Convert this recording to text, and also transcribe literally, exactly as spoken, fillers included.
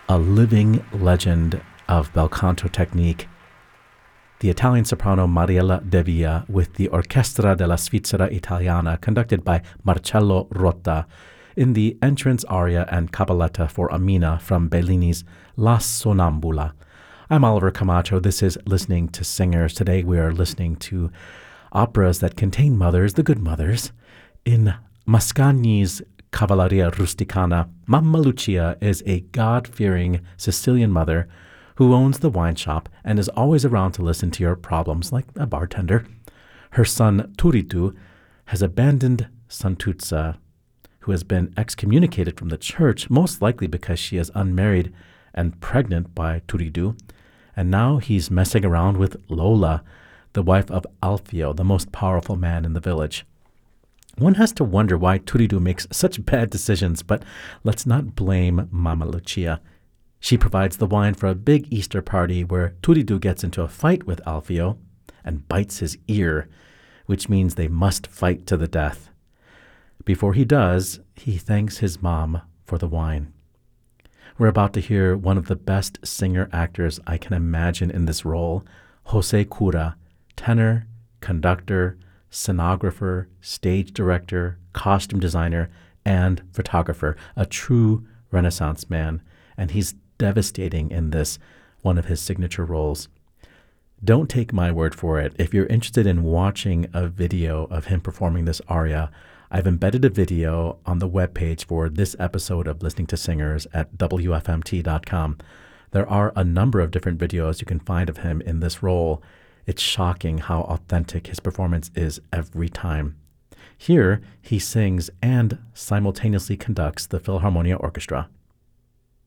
a living legend of bel canto technique, the Italian soprano Mariella De Via with the Orchestra della Svizzera Italiana, conducted by Marcello Rotta, in the entrance aria and cabaletta for Amina from Bellini's La Sonnambula. I'm Oliver Camacho. This is Listening to Singers. Today we are listening to operas that contain mothers, the good mothers. In Mascagni's Cavalleria Rusticana, Mamma Lucia is a God-fearing Sicilian mother who owns the wine shop and is always around to listen to your problems like a bartender. Her son Turitu has abandoned Santuzza, who has been excommunicated from the church, most likely because she is unmarried and pregnant by Turidu, and now he's messing around with Lola, the wife of Alfio, the most powerful man in the village. One has to wonder why Turidu makes such bad decisions, but let's not blame Mamma Lucia. She provides the wine for a big Easter party where Turidu gets into a fight with Alfio and bites his ear, which means they must fight to the death. Before he does, he thanks his mom for the wine. We're about to hear one of the best singer-actors I can imagine in this role, Jose Cura, tenor, conductor, scenographer, stage director, costume designer, and photographer, a true Renaissance man, and he's devastating in this, one of his signature roles. Don't take my word for it. If you're interested in watching a video of him performing this aria, I've embedded a video on the webpage for this episode of Listening to Singers at W F M T dot com. There are a number of different videos you can find of him in this role. It's shocking how authentic his performance is every time. Here, he sings and simultaneously conducts the Philharmonia Orchestra.